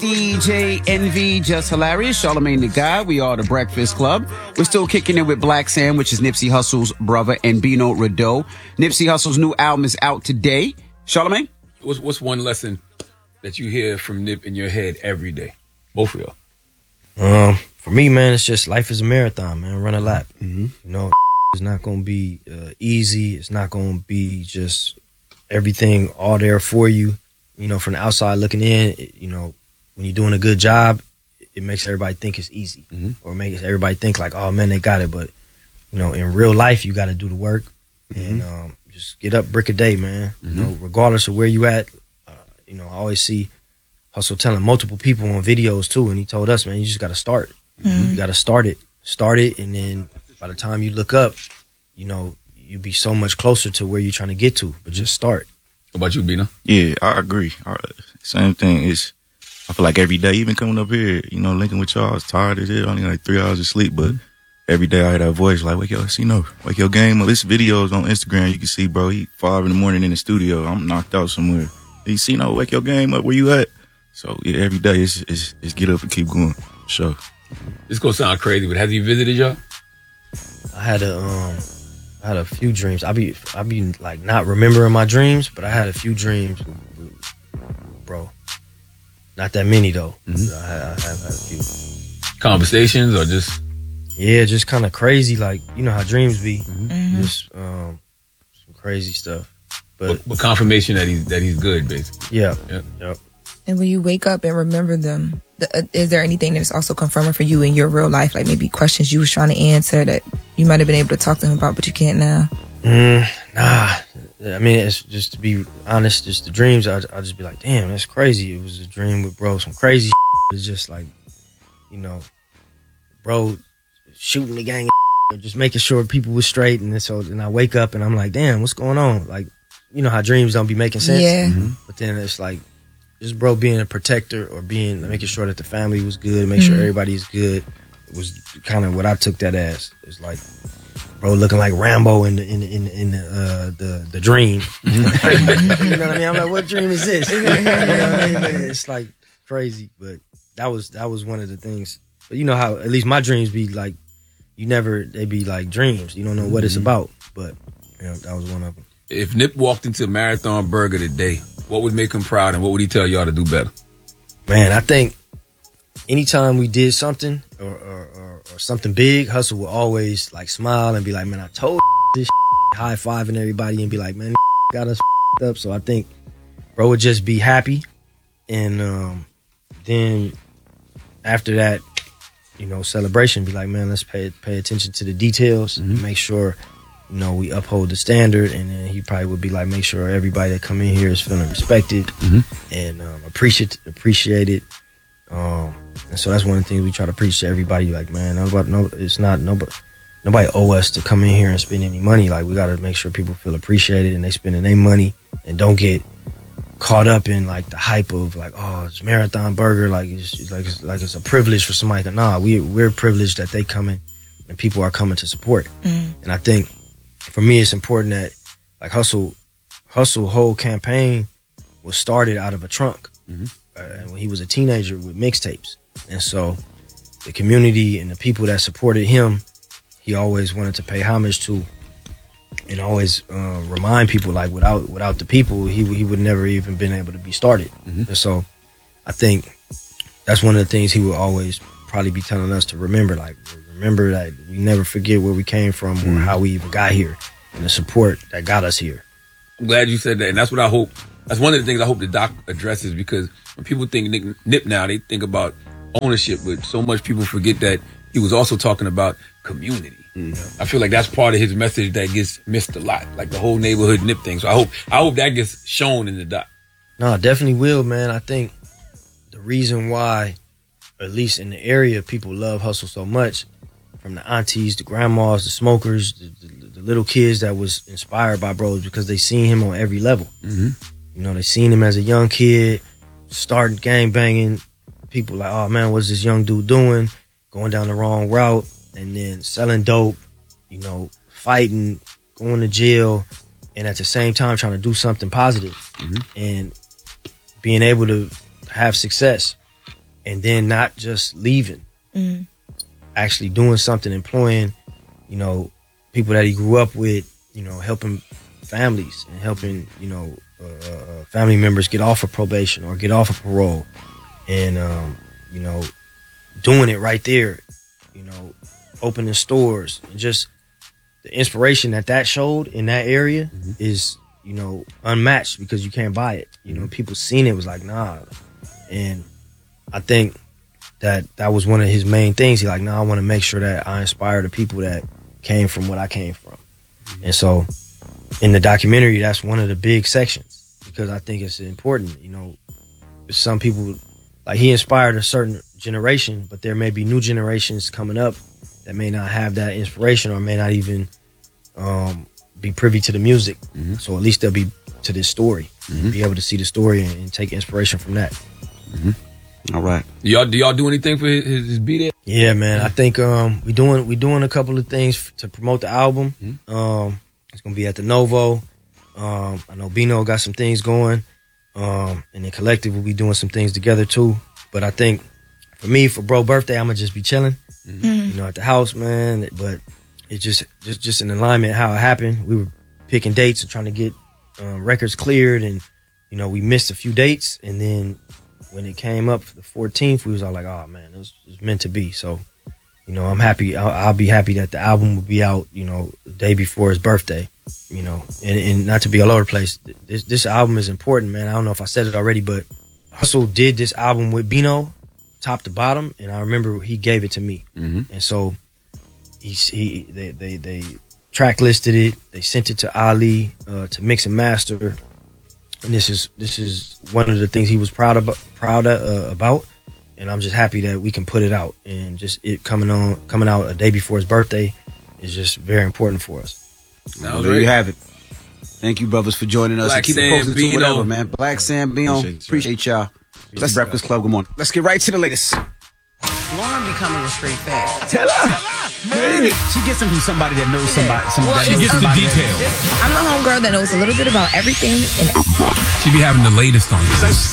DJ Envy, Just Hilarious, Charlamagne the God. We are the Breakfast Club. We're still kicking it with Black Sam, which is Nipsey Hussle's brother, and Bino Rideau. Nipsey Hussle's new album is out today. Charlamagne? What's one lesson that you hear from Nip in your head every day? Both of y'all. For me, man, it's just life is a marathon, man. Run a lap. Mm-hmm. You know, it's not going to be easy. It's not going to be just everything all there for you. You know, from the outside looking in, you know, when you're doing a good job, it makes everybody think it's easy, or makes everybody think like, oh man, they got it. But you know, in real life, you got to do the work and just get up brick a day, man. You know, regardless of where you at. You know, I always see Hustle telling multiple people on videos too, and he told us, man, you just got to start. You got to start it, and then by the time you look up, you know, you be so much closer to where you're trying to get to. But just start. What about you, Bina? Yeah, I agree. Same thing. I feel like every day, even coming up here, you know, linking with y'all, I was tired as hell. Only like 3 hours of sleep, but every day I hear that voice like, wake your game up. This videos on Instagram, you can see, bro, he 5 in the morning in the studio. I'm knocked out somewhere. You see, wake your game up. Where you at? So yeah, every day it's get up and keep going. Sure. This gonna sound crazy, but has he visited y'all? I had a few dreams. I be like not remembering my dreams, but I had a few dreams, bro. Not that many though. I have had a few conversations or just just kind of crazy. Like you know how dreams be, just some crazy stuff. But confirmation that he's good, basically. Yeah. And when you wake up and remember them, is there anything that's also confirming for you in your real life, like maybe questions you was trying to answer that you might have been able to talk to him about, but you can't now? Nah. I mean, it's just to be honest, just the dreams. I just be like, damn, that's crazy. It was a dream with bro, some crazy shit. It's just like, you know, bro shooting the gang, just making sure people was straight. And I wake up and I'm like, damn, what's going on? Like, you know how dreams don't be making sense? Yeah. But then it's like, just bro being a protector or making sure that the family was good, make sure everybody's good. It was kind of what I took that as. It's like bro looking like Rambo in the dream. You know what I mean? I'm like, what dream is this? You know what I mean? It's like crazy, but that was one of the things. But you know how at least my dreams be like, they be like dreams. You don't know what it's about, but you know, that was one of them. If Nip walked into Marathon Burger today, what would make him proud and what would he tell y'all to do better? Man, I think anytime we did something or something big, Hustle would always like smile and be like, man, I told this high-fiving everybody and be like, man, got us up. So I think bro would just be happy. And then after that, you know, celebration, be like, man, let's pay attention to the details and make sure, you know, we uphold the standard. And then he probably would be like, make sure everybody that come in here is feeling respected and appreciated. And so that's one of the things we try to preach to everybody. Like, man, nobody owe us to come in here and spend any money. Like, we got to make sure people feel appreciated and they spending their money and don't get caught up in like the hype of like, oh, it's Marathon Burger. Like it's a privilege for somebody to, nah, we're privileged that they coming and people are coming to support. And I think for me, it's important that like Hustle whole campaign was started out of a trunk when he was a teenager with mixtapes. And so the community and the people that supported him, he always wanted to pay homage to and always remind people like without the people, he would never even been able to be started. And so I think that's one of the things he would always probably be telling us to remember, like remember that we never forget where we came from or how we even got here and the support that got us here. I'm glad you said that, and that's what I hope. That's one of the things I hope the doc addresses, because when people think Nip now, they think about ownership, but so much people forget that he was also talking about community. I feel like that's part of his message that gets missed a lot, like the whole neighborhood Nip thing. So I hope that gets shown in the doc. No, definitely will, man. I think the reason why, at least in the area, people love Hustle so much, from the aunties, the grandmas, the smokers, the little kids that was inspired by bros, because they seen him on every level. You know, they seen him as a young kid, starting gang banging. People like, oh man, what's this young dude doing? Going down the wrong route, and then selling dope, you know, fighting, going to jail, and at the same time trying to do something positive and being able to have success. and then not just leaving, actually doing something, employing, you know, people that he grew up with, you know, helping families and helping, you know, family members get off of probation or get off of parole, and you know, doing it right there, you know, opening stores, and just the inspiration that showed in that area is, you know, unmatched, because you can't buy it. You know, people seen it, was like, nah. And I think that was one of his main things. He like, nah, I want to make sure that I inspire the people that came from what I came from. And so in the documentary, that's one of the big sections, because I think it's important. You know, some people, like, he inspired a certain generation, but there may be new generations coming up that may not have that inspiration, or may not even be privy to the music. So at least they'll be to this story, be able to see the story and take inspiration from that. All right. Do y'all do anything for his B-Day? Yeah, man. I think we doing a couple of things to promote the album. It's gonna be at the Novo. I know Bino got some things going, and the collective will be doing some things together too. But I think for me, for bro birthday, I'm gonna just be chilling, you know, at the house, man. But it's just an alignment how it happened. We were picking dates and trying to get records cleared, and you know, we missed a few dates, and then when it came up for the 14th, we was all like, oh man, it was meant to be. So, you know, I'm happy. I'll be happy that the album will be out, you know, the day before his birthday, you know, and not to be all over the place. This album is important, man. I don't know if I said it already, but Hustle did this album with Bino, top to bottom, and I remember he gave it to me. And so they track listed it. They sent it to Ali to mix and master. And this is one of the things he was proud about, and I'm just happy that we can put it out, and just it coming out a day before his birthday is just very important for us. Well, there you have it. Thank you, brothers, for joining us. Black Keep it posted to Sambino. whatever, man. Black Sambino. Appreciate y'all. Let's Breakfast Club. Good morning. Let's get right to the latest. Lauren be coming with straight facts. Tell her. She gets them from somebody that knows somebody. She gets the details. I'm the homegirl that knows a little bit about everything and She be having the latest on this.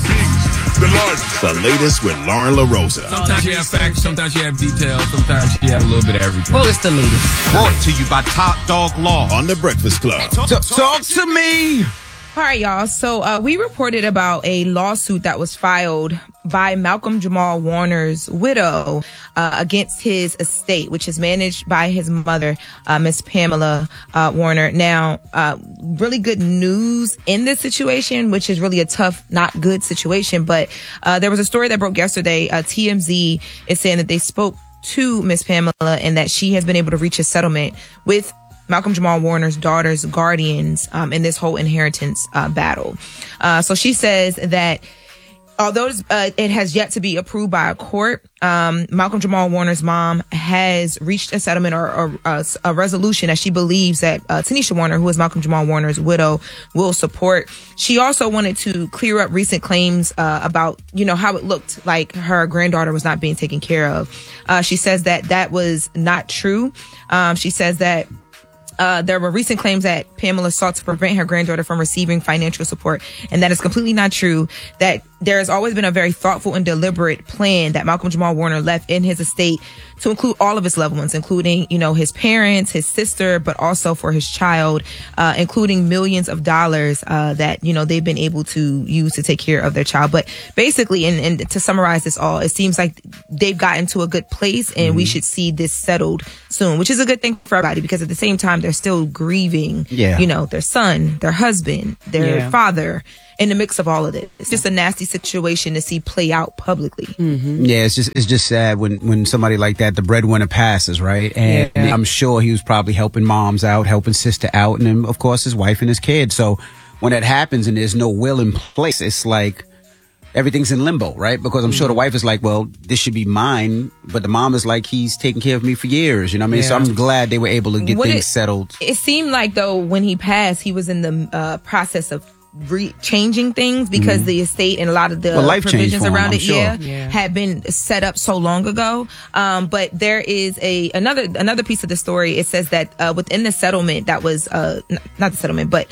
The latest with Lauren LaRosa. Sometimes she have facts, sometimes she have details, sometimes she have a little bit of everything. Well, it's the latest. Brought to you by Top Dog Law on The Breakfast Club. Talk to me. All right, y'all. So we reported about a lawsuit that was filed by Malcolm Jamal Warner's widow against his estate, which is managed by his mother, Miss Pamela Warner. Now, really good news in this situation, which is really a tough, not good situation. But there was a story that broke yesterday. TMZ is saying that they spoke to Miss Pamela and that she has been able to reach a settlement with Malcolm Jamal Warner's daughter's guardians in this whole inheritance battle. So she says that although it has yet to be approved by a court, Malcolm Jamal Warner's mom has reached a settlement or a resolution that she believes that Tanisha Warner, who is Malcolm Jamal Warner's widow, will support. She also wanted to clear up recent claims about, you know, how it looked like her granddaughter was not being taken care of. She says that was not true. She says that there were recent claims that Pamela sought to prevent her granddaughter from receiving financial support, and that is completely not true. That there has always been a very thoughtful and deliberate plan that Malcolm Jamal Warner left in his estate to include all of his loved ones, including, you know, his parents, his sister, but also for his child, including millions of dollars that, you know, they've been able to use to take care of their child. But basically, and to summarize this all, it seems like they've gotten to a good place, and we should see this settled soon, which is a good thing for everybody, because at the same time, they're still grieving, you know, their son, their husband, their father, in the mix of all of this. It's just a nasty situation to see play out publicly. Yeah, it's just sad when somebody like that, the breadwinner, passes, right? And I'm sure he was probably helping moms out, helping sister out, and then, of course, his wife and his kid. So when that happens and there's no will in place, it's like everything's in limbo, right? Because I'm sure the wife is like, well, this should be mine, but the mom is like, he's taken care of me for years, you know what I mean? So I'm glad they were able to get things settled. It seemed like, though, when he passed, he was in the process of changing things, because the estate and a lot of the provisions around it had been set up so long ago. But there is another piece of the story. It says that within the settlement that was not the settlement, but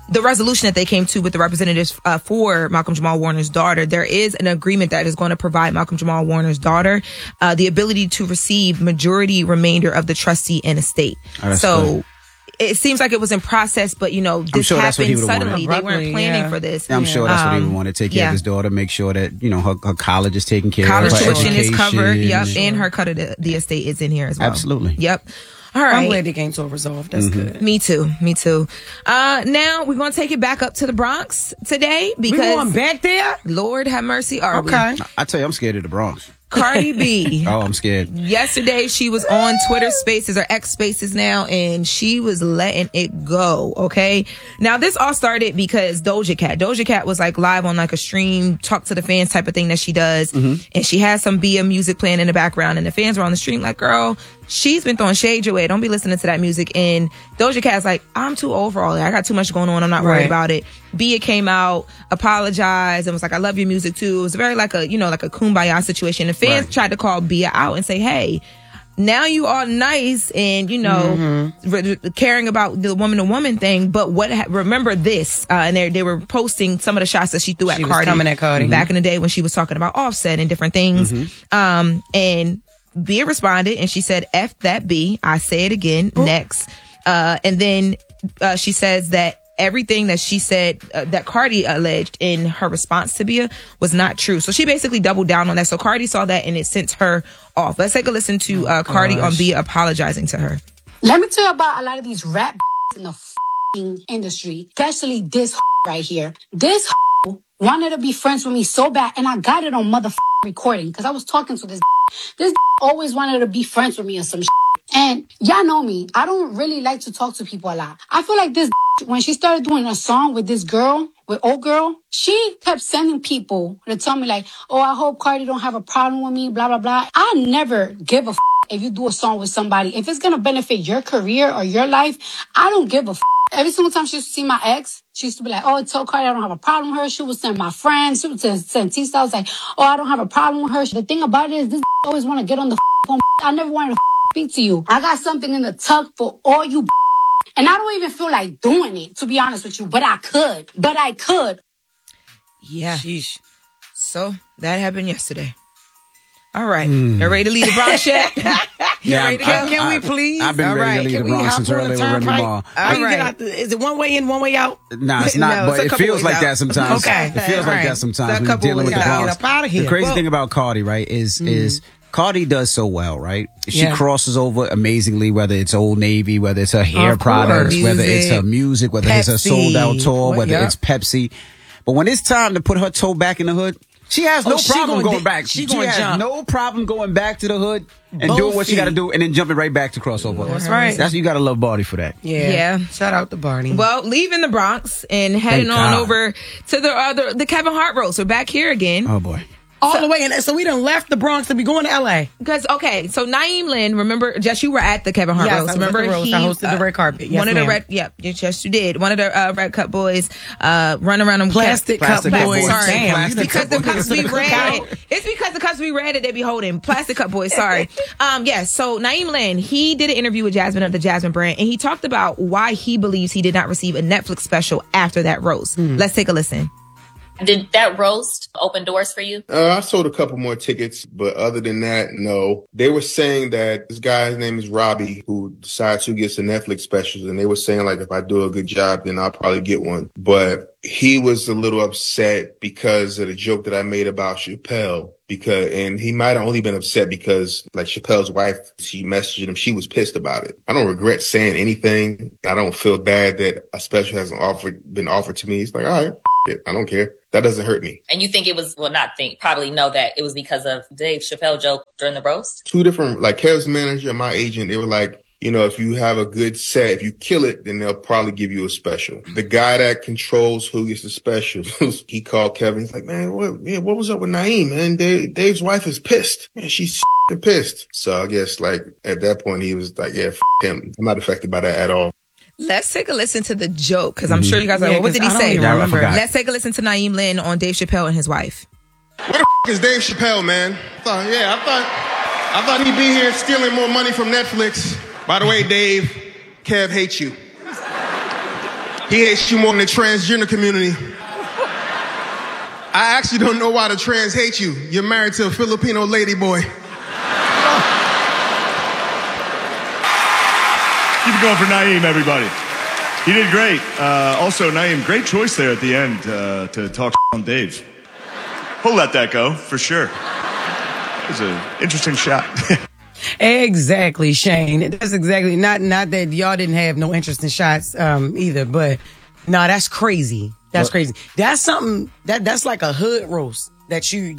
the resolution that they came to with the representatives for Malcolm Jamal Warner's daughter, there is an agreement that is going to provide Malcolm Jamal Warner's daughter the ability to receive majority remainder of the trustee and estate. So it seems like it was in process, but this sure happened suddenly. They weren't planning for this. I'm sure that's what he would want to take care of his daughter, make sure that her college is taken care of. College her tuition is covered. Yep, Sure. and her cut of the estate is in here as well. Absolutely. Yep. All right. I'm glad they came to a resolve. That's good. Me too. Now we're going to take it back up to the Bronx today because we going back there? Lord have mercy. Are we? I tell you, I'm scared of the Bronx. Cardi B. Oh, I'm scared. Yesterday, she was on Twitter Spaces, or X Spaces now, and she was letting it go, okay? Now, this all started because Doja Cat was like live on like a stream, talk to the fans type of thing that she does. And she has some Bia music playing in the background, and the fans were on the stream like, girl, she's been throwing shade your way. Don't be listening to that music. And Doja Cat's like, I'm too old for all that. I got too much going on. I'm not worried about it. Bia came out, apologized, and was like, I love your music too. It was very like a kumbaya situation. The fans tried to call Bia out and say, hey, now you are nice and, caring about the woman-to-woman thing, but remember this, and they were posting some of the shots that she threw at Cardi. Coming at Cardi. Back in the day when she was talking about Offset and different things. And Bia responded and she said, F that B. I say it again. Next. And then she says that everything that she said, that Cardi alleged in her response to Bia was not true. So she basically doubled down on that. So Cardi saw that and it sent her off. Let's take a listen to Cardi on Bia apologizing to her. Let me tell you about a lot of these rap in the industry, especially this right here. This wanted to be friends with me so bad, and I got it on recording because I was talking to this. This always wanted to be friends with me or some shit. And y'all know me. I don't really like to talk to people a lot. I feel like this, when she started doing a song with this girl, with old girl, she kept sending people to tell me like, oh, I hope Cardi don't have a problem with me, blah, blah, blah. I never give a if you do a song with somebody. If it's going to benefit your career or your life, I don't give a Every single time she used to see my ex, she used to be like, oh, tell Cardi I don't have a problem with her. She would send my friends. She would send T-Styles like, oh, I don't have a problem with her. The thing about it is this always want to get on the phone. I never wanted to speak to you. I got something in the tuck for all you and I don't even feel like doing it, to be honest with you, but I could. Yeah. Sheesh. So that happened yesterday. All right. Y'all ready to leave the Bronx yet? Can we please? I've been ready to leave the Bronx since earlier with Remy Ma. Is it one way in, one way out? Nah, it's not, but it feels like that sometimes. Okay. It feels like that sometimes when you're dealing with the Bronx. Get up out of here. The crazy thing about Cardi, right, is Cardi does so well, right? She crosses over amazingly, whether it's Old Navy, whether it's her hair products, whether it's her music, whether it's her sold out tour, whether it's Pepsi. But when it's time to put her toe back in the hood, she has no problem going back. She has no problem going back to the hood and doing what she got to do and then jumping right back to crossover. That's right. You got to love Barty for that. Yeah. Shout out to Barty. Well, leaving the Bronx and heading on over to the Kevin Hart roast. We're back here again. Oh boy. All the way in. So we done left the Bronx to be going to L.A. Because, so Naeem Lynn, remember, Jess, you were at the Kevin Hart roast. Remember, I hosted the red carpet. Yes, one of the red, yes, you did. One of the Red Cup boys, run around them. Plastic Cup boys. Sorry. Damn. It's because the cups we read. It's because the cups we read it, they be holding. Plastic Cup boys, sorry. So Naeem Lynn, he did an interview with Jasmine of the Jasmine brand, and he talked about why he believes he did not receive a Netflix special after that roast. Let's take a listen. Did that roast open doors for you? I sold a couple more tickets, but other than that, no. They were saying that this guy's name is Robbie, who decides who gets the Netflix specials, and they were saying like if I do a good job, then I'll probably get one. But he was a little upset because of the joke that I made about Chappelle. And he might have only been upset because like Chappelle's wife, she messaged him. She was pissed about it. I don't regret saying anything. I don't feel bad that a special hasn't been offered to me. It's like, all right, I don't care. That doesn't hurt me. And you think it was, probably know that it was because of Dave Chappelle joke during the roast? Two different, like Kev's manager and my agent, they were like, if you have a good set, if you kill it, then they'll probably give you a special. The guy that controls who gets the specials, he called Kevin. He's like, man, what was up with Naeem, man? Dave's wife is pissed. Man, she's pissed. So I guess like at that point, he was like, yeah, him. I'm not affected by that at all. Let's take a listen to the joke, because I'm sure you guys are like, what did he say? Let's take a listen to Naeem Lynn on Dave Chappelle and his wife. Where the is Dave Chappelle, man? I thought he'd be here stealing more money from Netflix. By the way, Dave, Kev hates you. He hates you more than the transgender community. I actually don't know why the trans hate you. You're married to a Filipino lady boy. Keep it going for Naeem, everybody. He did great. Also, Naeem, great choice there at the end to talk on Dave. He'll let that go, for sure. It was an interesting shot. Exactly, Shane. That's exactly not that y'all didn't have no interesting shots either, but no, that's crazy. That's crazy. That's something that's like a hood roast that you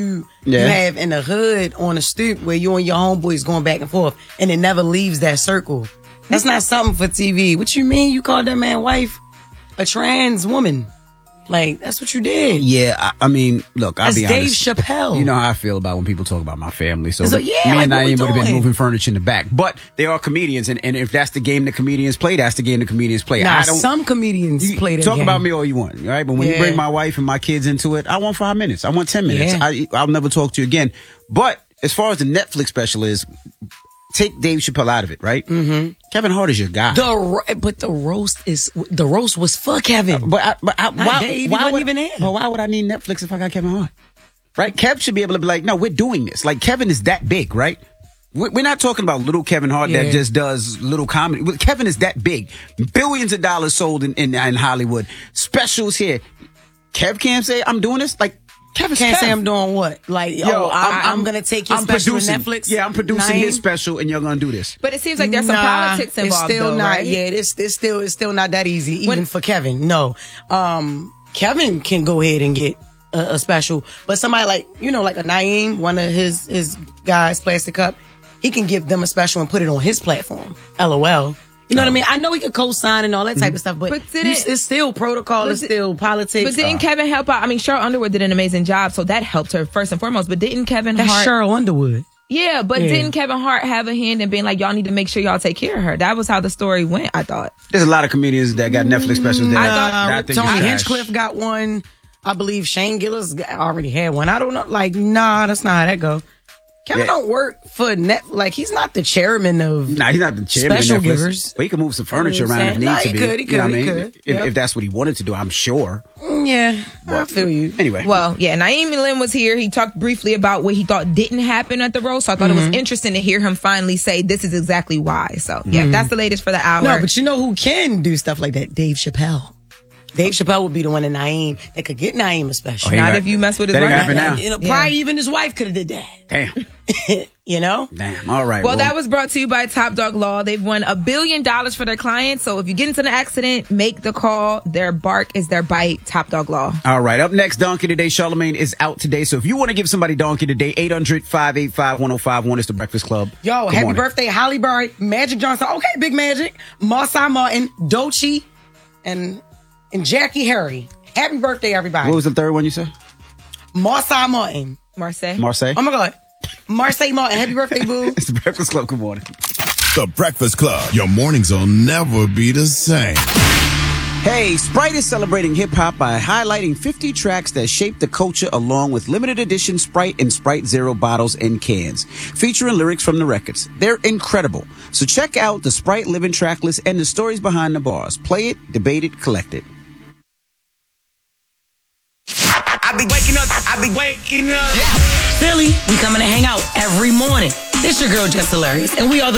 have in the hood on the stoop where you and your homeboys going back and forth, and it never leaves that circle. That's not something for TV. What you mean you called that man wife a trans woman? Like, that's what you did. Yeah, I mean, look, I'll be honest. Dave Chappelle. You know how I feel about when people talk about my family. So, So, me yeah, and like, Naeem what would we have been doing? moving furniture in the back. But they are comedians, and if that's the game the comedians play, that's the game the comedians play. Nah, I don't, some comedians play that talk game. about me all you want, all right? But when you Yeah. bring my wife and my kids into it, I want 5 minutes. I want 10 minutes. Yeah. I'll never talk to you again. But as far as the Netflix special is, take Dave Chappelle out of it, right? Mm-hmm. Kevin Hart is your guy. But the roast was for Kevin. Why wasn't even there. But why would I need Netflix if I got Kevin Hart? Right? Kev should be able to be like, no, we're doing this. Like, Kevin is that big, right? We're not talking about little Kevin Hart that just does little comedy. Kevin is that big. Billions of dollars sold in Hollywood. Specials here. Kev can't say, I'm doing this. Like, Kevin Can't say I'm doing what? Like, I'm going to take your special to Netflix? Yeah, I'm producing Naeem? his special, and you're going to do this. But it seems like there's some politics involved, It's still though, not. right? Yeah, it's still not that easy, even for Kevin. No, Kevin can go ahead and get a special, but somebody like like a Naeem, one of his guys, Plastic Cup, he can give them a special and put it on his platform. LOL. You know what I mean? I know he could co-sign and all that type of stuff, but it's still protocol. It's still politics. But didn't Kevin help out? I mean, Cheryl Underwood did an amazing job, so that helped her first and foremost. But didn't Kevin That's Hart? Cheryl Underwood. Yeah, but didn't Kevin Hart have a hand in being like, y'all need to make sure y'all take care of her? That was how the story went, I thought. There's a lot of comedians that got Netflix specials that I think Tony is trash. Hinchcliffe got one. I believe Shane Gillis already had one. I don't know. Like, nah, that's not how that go. Kevin don't work for like he's not the chairman of Nah, he's not the chairman special of Netflix. givers. But he can move some furniture around if Nah, needs to be. He could. You know what I mean? Yep. If that's what he wanted to do, I'm sure. Yeah, I feel you. Anyway. Well, yeah, Naeem Lynn was here. He talked briefly about what he thought didn't happen at the roast. So I thought it was interesting to hear him finally say this is exactly why. So, yeah, that's the latest for the hour. No, but you know who can do stuff like that? Dave Chappelle. Dave Chappelle would be the one in Naeem that could get Naeem a special. Not if you mess with his That ain't wife. happen now. You know, probably even his wife could have did that. Damn. You know? Damn. All right. Well, that was brought to you by Top Dog Law. They've won $1 billion for their clients. So if you get into an accident, make the call. Their bark is their bite. Top Dog Law. All right. Up next, Donkey Today. Charlamagne is out today. So if you want to give somebody Donkey Today, 800-585-1051 is the Breakfast Club. Yo, Good happy morning. birthday, Holly Berry, Magic Johnson. Okay, Big Magic, Marsai Martin, Doechii, and Jackie Harry. Happy birthday, everybody. What was the third one you said? Marsai Martin. Marseille. Marseille? Oh my God. Marseille Martin. Happy birthday, boo. It's the Breakfast Club. Good morning. The Breakfast Club. Your mornings will never be the same. Hey, Sprite is celebrating hip-hop by highlighting 50 tracks that shaped the culture along with limited edition Sprite and Sprite Zero bottles and cans, featuring lyrics from the records. They're incredible. So check out the Sprite Living track list and the stories behind the bars. Play it, debate it, collect it. I be waking up. Philly, we coming to hang out every morning. It's your girl, Jess Hilarious, and we are the